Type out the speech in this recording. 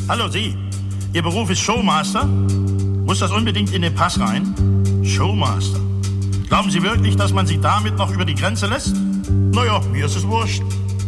Hallo, Sie. Ihr Beruf ist Showmaster? Muss das unbedingt in den Pass rein? Showmaster. Glauben Sie wirklich, dass man Sie damit noch über die Grenze lässt? Naja, mir ist es wurscht.